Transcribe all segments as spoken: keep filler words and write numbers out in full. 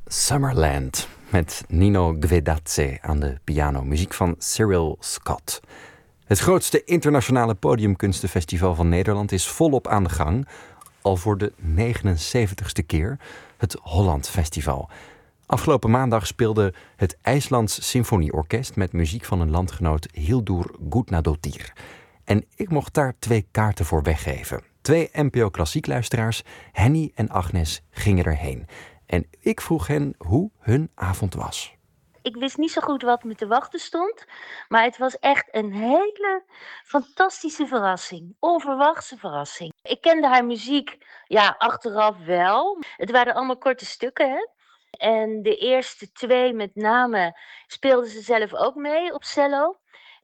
Summerland met Nino Guedazzi aan de piano. Muziek van Cyril Scott. Het grootste internationale podiumkunstenfestival van Nederland is volop aan de gang. Al voor de negenenzeventigste keer, het Holland Festival. Afgelopen maandag speelde het IJslands Symfonieorkest met muziek van een landgenoot Hildur Gudnadóttir. En ik mocht daar twee kaarten voor weggeven. Twee N P O Klassiek luisteraars, Henny en Agnes, gingen erheen. En ik vroeg hen hoe hun avond was. Ik wist niet zo goed wat me te wachten stond. Maar het was echt een hele fantastische verrassing. Onverwachte verrassing. Ik kende haar muziek, ja, achteraf wel. Het waren allemaal korte stukken, hè. En de eerste twee met name speelde ze zelf ook mee op cello.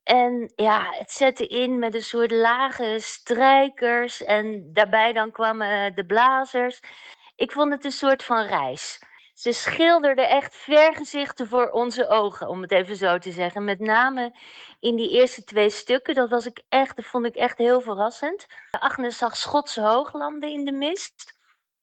En ja, het zette in met een soort lage strijkers. En daarbij dan kwamen de blazers. Ik vond het een soort van reis. Ze schilderde echt vergezichten voor onze ogen, om het even zo te zeggen. Met name in die eerste twee stukken, dat, was ik echt, dat vond ik echt heel verrassend. Agnes zag Schotse hooglanden in de mist.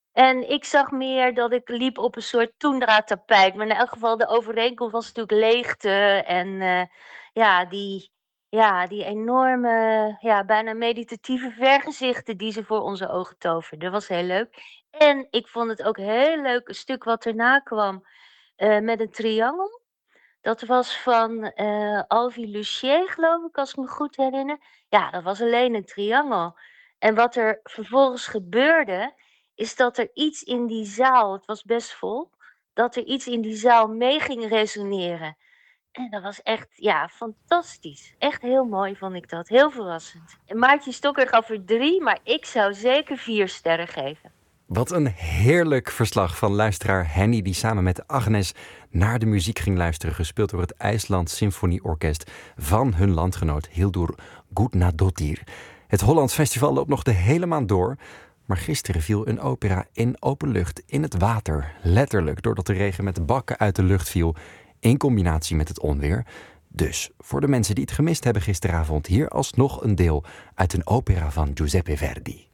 En ik zag meer dat ik liep op een soort toendra-tapijt. Maar in elk geval, de overeenkomst was natuurlijk leegte. En uh, ja, die, ja, die enorme, ja, bijna meditatieve vergezichten die ze voor onze ogen toverde. Dat was heel leuk. En ik vond het ook heel leuk, een stuk wat erna kwam, uh, met een triangel. Dat was van uh, Alvy Lucier, geloof ik, als ik me goed herinner. Ja, dat was alleen een triangel. En wat er vervolgens gebeurde, is dat er iets in die zaal, het was best vol, dat er iets in die zaal mee ging resoneren. En dat was echt, ja, fantastisch. Echt heel mooi vond ik dat. Heel verrassend. En Maartje Stokker gaf er drie, maar ik zou zeker vier sterren geven. Wat een heerlijk verslag van luisteraar Henny, die samen met Agnes naar de muziek ging luisteren, gespeeld door het IJslands Symfonieorkest van hun landgenoot Hildur Gudnadóttir. Het Hollands Festival loopt nog de hele maand door, maar gisteren viel een opera in open lucht, in het water, letterlijk, doordat de regen met bakken uit de lucht viel, in combinatie met het onweer. Dus voor de mensen die het gemist hebben gisteravond, hier alsnog een deel uit een opera van Giuseppe Verdi.